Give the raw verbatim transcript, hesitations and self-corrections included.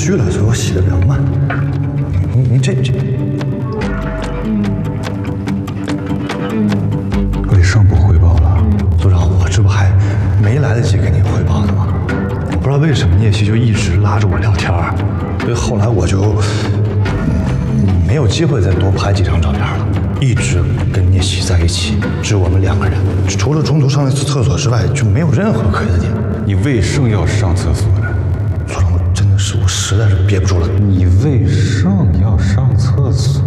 虚了，所以我洗的比较慢。你你这这， 李胜不汇报了。 组长，我这不还没来得及给你汇报呢吗？我不知道为什么聂西就一直拉着我聊天，所以后来我就、嗯、没有机会再多拍几张照片了。一直跟聂西在一起，只有我们两个人，除了中途上了一次厕所之外，就没有任何可疑的点。 你为甚要上厕所呢？ 组长，我真的是，我实在是憋不住了。 你为甚要上厕所？